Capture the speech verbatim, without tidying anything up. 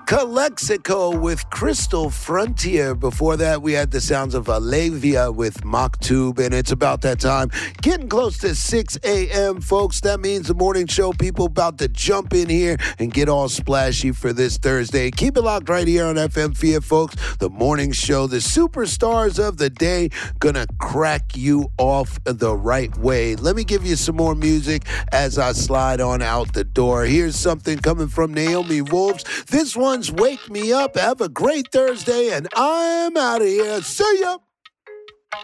Calexico with Crystal Frontier. Before that, we had the sounds of Alavia with Maktub, and it's about that time. Getting close to six a.m., folks. That means the morning show people about to jump in here and get all splashy for this Thursday. Keep it locked right here on F M Fiat, folks. The morning show, the superstars of the day, gonna crack you off the right way. Let me give you some more music as I slide on out the door. Here's something coming from Naomi Wolves. This one's Wake Me Up. Have a great Thursday, and I'm out of here. See ya.